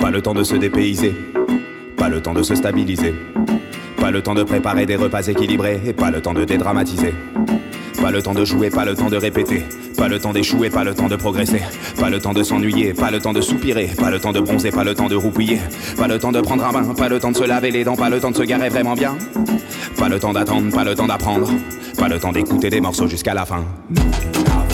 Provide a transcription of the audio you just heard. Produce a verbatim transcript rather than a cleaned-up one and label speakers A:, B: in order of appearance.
A: Pas le temps de se dépayser, pas le temps de se stabiliser, pas le temps de préparer des repas équilibrés et pas le temps de dédramatiser. Pas le temps de jouer, pas le temps de répéter, pas le temps d'échouer, pas le temps de progresser, pas le temps de s'ennuyer, pas le temps de soupirer, pas le temps de bronzer, pas le temps de roupiller, pas le temps de prendre un bain, pas le temps de se laver les dents, pas le temps de se garer vraiment bien, pas le temps d'attendre, pas le temps d'apprendre, pas le temps d'écouter des morceaux jusqu'à la fin.